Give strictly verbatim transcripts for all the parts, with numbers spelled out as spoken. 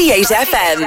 ninety-eight F M.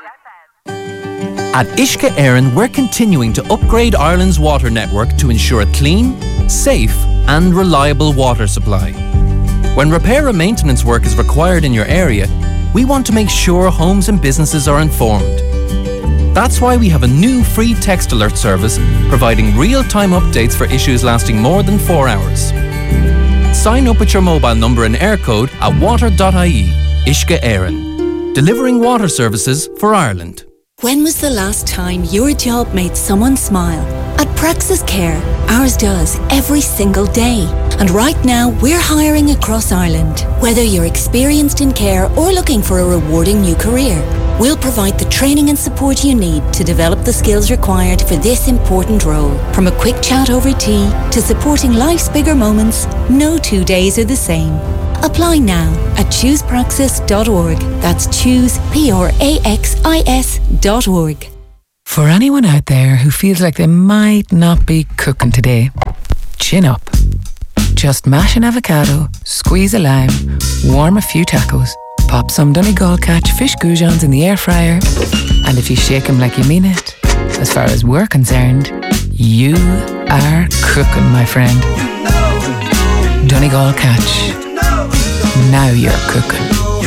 At Uisce Éireann, we're continuing to upgrade Ireland's water network to ensure a clean, safe and reliable water supply. When repair and maintenance work is required in your area, we want to make sure homes and businesses are informed. That's why we have a new free text alert service providing real-time updates for issues lasting more than four hours. Sign up with your mobile number and air code at water dot I E. Uisce Éireann, delivering water services for Ireland. When was the last time your job made someone smile? At Praxis Care, ours does every single day. And right now, we're hiring across Ireland. Whether you're experienced in care or looking for a rewarding new career, we'll provide the training and support you need to develop the skills required for this important role. From a quick chat over tea to supporting life's bigger moments, no two days are the same. Apply now at choose praxis dot org. That's choose, P R A X I S dot org. For anyone out there who feels like they might not be cooking today, chin up. Just mash an avocado, squeeze a lime, warm a few tacos, pop some Donegal catch fish goujons in the air fryer, and if you shake them like you mean it, as far as we're concerned, you are cooking, my friend. Donegal catch. Now you're cooking.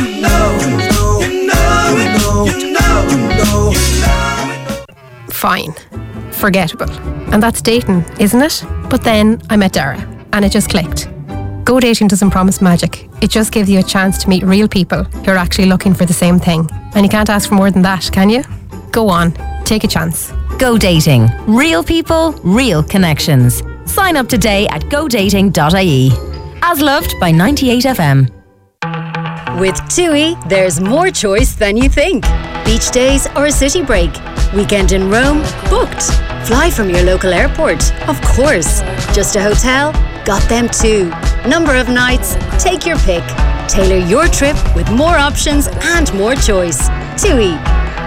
Fine. Forgettable. And that's dating, isn't it? But then I met Dara, and it just clicked. Go dating doesn't promise magic. It just gives you a chance to meet real people who are actually looking for the same thing. And you can't ask for more than that, can you? Go on. Take a chance. Go dating. Real people, real connections. Sign up today at go dating dot I E. As loved by ninety-eight F M. With TUI, there's more choice than you think. Beach days or a city break. Weekend in Rome? Booked. Fly from your local airport? Of course. Just a hotel? Got them too. Number of nights? Take your pick. Tailor your trip with more options and more choice. TUI.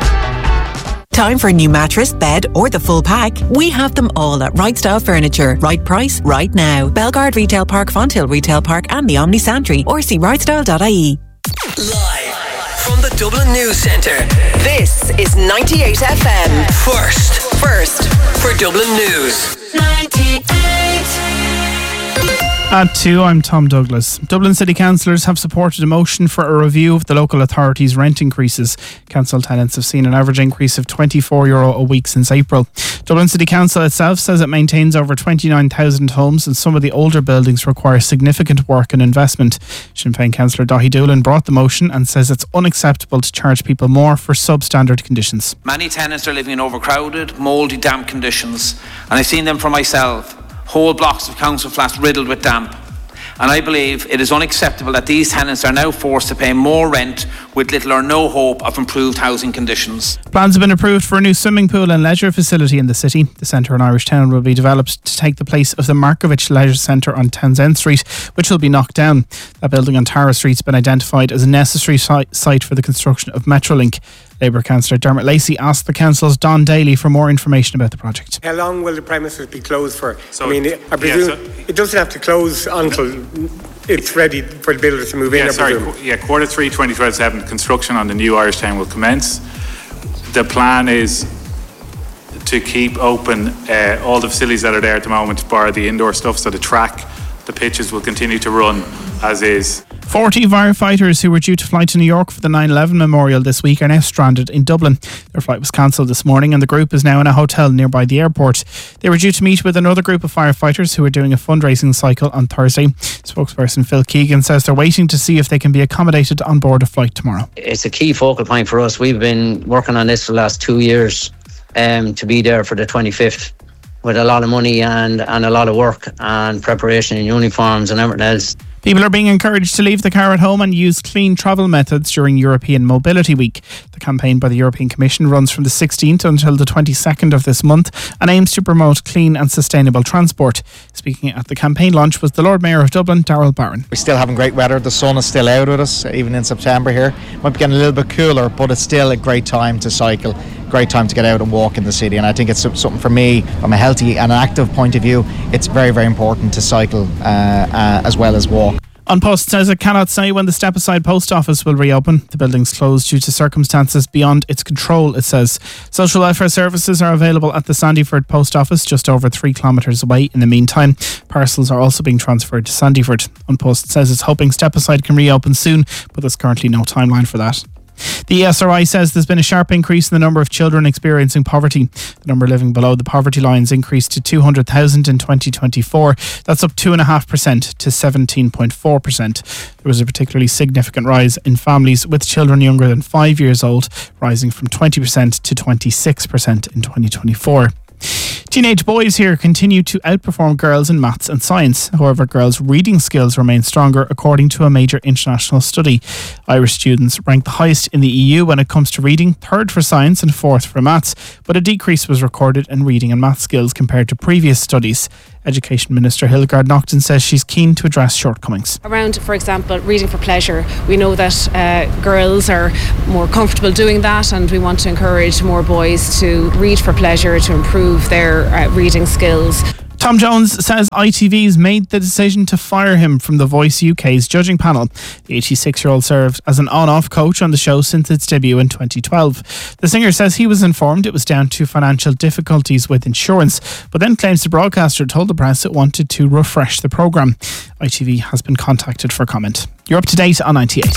Time for a new mattress, bed or the full pack? We have them all at Right Style Furniture. Right price, right now. Belgard Retail Park, Fonthill Retail Park and the Omni Santry. or see right style dot I E. Live from the Dublin News Centre, this is ninety-eight F M. First, first for Dublin News. ninety-eight. At two, I'm Tom Douglas. Dublin City Councillors have supported a motion for a review of the local authority's rent increases. Council tenants have seen an average increase of twenty-four euro a week since April. Dublin City Council itself says it maintains over twenty-nine thousand homes and some of the older buildings require significant work and investment. Sinn Féin Councillor Dahi Doolan brought the motion and says it's unacceptable to charge people more for substandard conditions. Many tenants are living in overcrowded, mouldy, damp conditions, and I've seen them for myself. Whole blocks of council flats riddled with damp. And I believe it is unacceptable that these tenants are now forced to pay more rent with little or no hope of improved housing conditions. Plans have been approved for a new swimming pool and leisure facility in the city. The centre in Irish Town will be developed to take the place of the Markovich Leisure Centre on Townsend Street, which will be knocked down. That building on Tara Street has been identified as a necessary site for the construction of Metrolink. Labour Councillor Dermot Lacey asked the Council's Don Daly for more information about the project. How long will the premises be closed for? So, I mean, I presume yeah, so it doesn't have to close until it's ready for the builders to move yeah, in. I sorry, presume. yeah, quarter three, twenty twenty-seven, construction on the new Irish Town will commence. The plan is to keep open uh, all the facilities that are there at the moment, bar the indoor stuff, so the track, the pitches will continue to run as is. forty firefighters who were due to fly to New York for the nine eleven memorial this week are now stranded in Dublin. Their flight was cancelled this morning and the group is now in a hotel nearby the airport. They were due to meet with another group of firefighters who are doing a fundraising cycle on Thursday. Spokesperson Phil Keegan says they're waiting to see if they can be accommodated on board a flight tomorrow. It's a key focal point for us. We've been working on this for the last two years um, to be there for the twenty-fifth with a lot of money and, and a lot of work and preparation in uniforms and everything else. People are being encouraged to leave the car at home and use clean travel methods during European Mobility Week. The campaign by the European Commission runs from the sixteenth until the twenty-second of this month and aims to promote clean and sustainable transport. Speaking at the campaign launch was the Lord Mayor of Dublin, Darrell Barron. We're still having great weather. The sun is still out with us, even in September here. Might be getting a little bit cooler, but it's still a great time to cycle. Great time to get out and walk in the city, and I think it's something for me from a healthy and active point of view. It's very, very important to cycle uh, uh, as well as walk. An Post says it cannot say when the Stepaside post office will reopen. The building's closed due to circumstances beyond its control, it says. Social welfare services are available at the Sandyford post office, just over three kilometres away. In the meantime, parcels are also being transferred to Sandyford. An Post says it's hoping Stepaside can reopen soon, but there's currently no timeline for that. The E S R I says there's been a sharp increase in the number of children experiencing poverty. The number living below the poverty lines increased to two hundred thousand in twenty twenty-four. That's up two point five percent to seventeen point four percent. There was a particularly significant rise in families with children younger than five years old, rising from twenty percent to twenty-six percent in twenty twenty-four. Teenage boys here continue to outperform girls in maths and science. However, girls' reading skills remain stronger according to a major international study. Irish students rank the highest in the E U when it comes to reading, third for science and fourth for maths, but a decrease was recorded in reading and maths skills compared to previous studies. Education Minister Hildegarde Naughton says she's keen to address shortcomings. Around, for example, reading for pleasure, we know that uh, girls are more comfortable doing that, and we want to encourage more boys to read for pleasure to improve their uh, reading skills. Tom Jones says I T V's made the decision to fire him from The Voice U K's judging panel. The eighty-six-year-old served as an on-off coach on the show since its debut in twenty twelve. The singer says he was informed it was down to financial difficulties with insurance, but then claims the broadcaster told the press it wanted to refresh the programme. I T V has been contacted for comment. You're up to date on ninety-eight.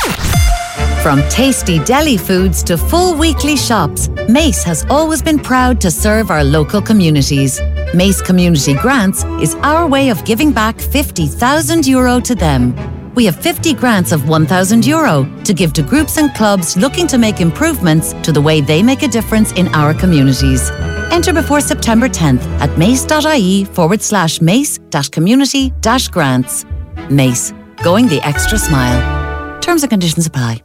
From tasty deli foods to full weekly shops, Mace has always been proud to serve our local communities. Mace Community Grants is our way of giving back fifty thousand euro to them. We have fifty grants of one thousand euro to give to groups and clubs looking to make improvements to the way they make a difference in our communities. Enter before September tenth at mace.ie forward slash mace dash community dash grants. Mace, going the extra mile. Terms and conditions apply.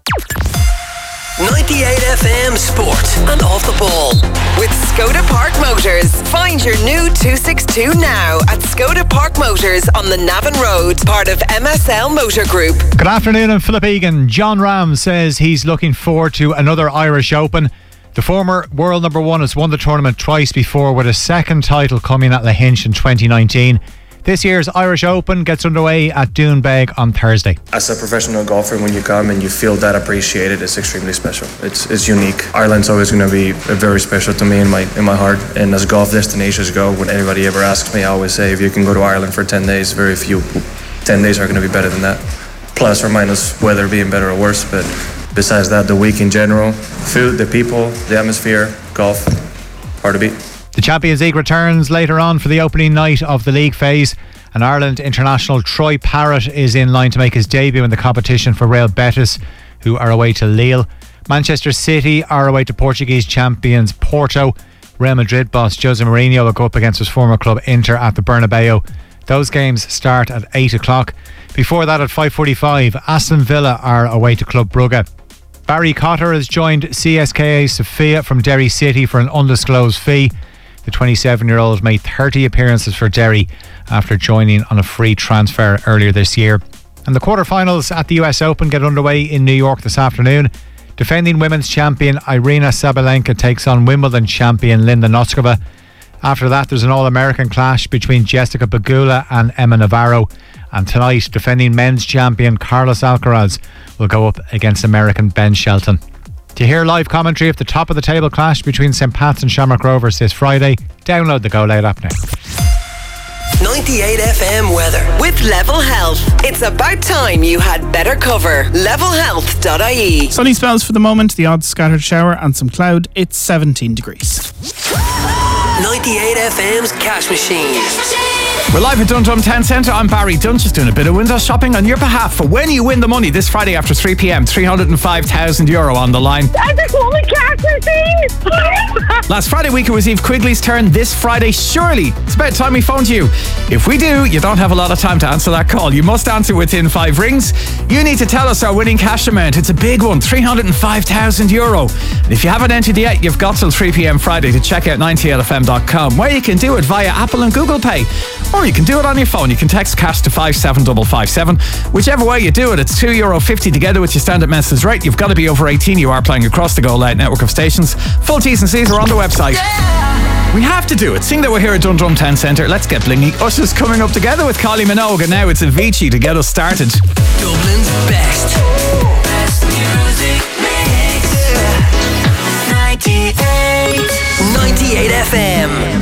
ninety-eight F M Sport and Off the Ball with Skoda Park Motors. Find your new two sixty-two now at Skoda Park Motors on the Navan Road, part of M S L Motor Group. Good afternoon, I'm Philip Egan. John Ram says he's looking forward to another Irish Open. The former world number one has won the tournament twice before, with a second title coming at Lahinch in twenty nineteen. This year's Irish Open gets underway at Doonbeg on Thursday. As a professional golfer, when you come and you feel that appreciated, it's extremely special. It's it's unique. Ireland's always going to be very special to me in my in my heart. And as golf destinations go, when anybody ever asks me, I always say, if you can go to Ireland for ten days, very few ten days are going to be better than that. Plus or minus weather being better or worse. But besides that, the week in general, food, the people, the atmosphere, golf, hard to beat. The Champions League returns later on for the opening night of the league phase, and Ireland international Troy Parrott is in line to make his debut in the competition for Real Betis, who are away to Lille. Manchester City are away to Portuguese champions Porto. Real Madrid boss Jose Mourinho will go up against his former club Inter at the Bernabeu. Those games start at eight o'clock. Before that, at five forty-five, Aston Villa are away to Club Brugge. Barry Cotter has joined C S K A Sofia from Derry City for an undisclosed fee. The twenty-seven-year-old made thirty appearances for Derry after joining on a free transfer earlier this year. And the quarterfinals at the U S Open get underway in New York this afternoon. Defending women's champion Irina Sabalenka takes on Wimbledon champion Linda Noskova. After that, there's an All-American clash between Jessica Pegula and Emma Navarro. And tonight, defending men's champion Carlos Alcaraz will go up against American Ben Shelton. To hear live commentary of the top of the table clash between Saint Pat's and Shamrock Rovers this Friday, download the Go Loud app now. ninety-eight F M weather with Level Health. It's about time you had better cover. level health dot I E. Sunny spells for the moment, the odd scattered shower and some cloud. It's seventeen degrees. ninety-eight F M's Cash Machine. We're live at Dun Dun Town Centre. I'm Barry Dunn, just doing a bit of window shopping on your behalf for when you win the money this Friday after three p.m. three hundred five thousand euro on the line. I just won the cash machine! Last Friday week it was Eve Quigley's turn. This Friday, surely it's about time we phoned you. If we do, you don't have a lot of time to answer that call. You must answer within five rings. You need to tell us our winning cash amount. It's a big one, three hundred five thousand euro. And if you haven't entered yet, you've got till three p.m. Friday to check out ninety-eight f m dot com, where you can do it via Apple and Google Pay. Or you can do it on your phone. You can text cash to five seven five five seven. Whichever way you do it, it's two euro fifty together with your standard message rate. You've got to be over eighteen. You are playing across the Go Loud network of stations. Full T's and C's are on the website. Yeah. We have to do it. Seeing that we're here at Dundrum Town Centre, let's get blingy. Usher's coming up together with Kylie Minogue, and now it's Avicii to get us started. Dublin's best. Best music mix. ninety-eight. ninety-eight F M.